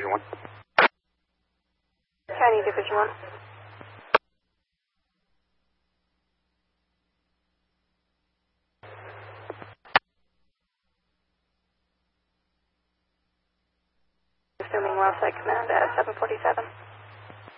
Division 1. County Division 1. Assuming well side command at 747.